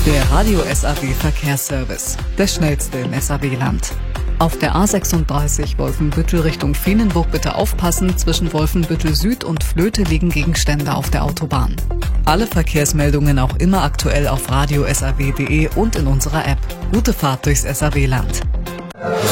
Der Radio SAW Verkehrsservice, der schnellste im SAW-Land. Auf der A36 Wolfenbüttel Richtung Feenenburg bitte aufpassen, zwischen Wolfenbüttel Süd und Flöte liegen Gegenstände auf der Autobahn. Alle Verkehrsmeldungen auch immer aktuell auf radiosaw.de und in unserer App. Gute Fahrt durchs SAW-Land.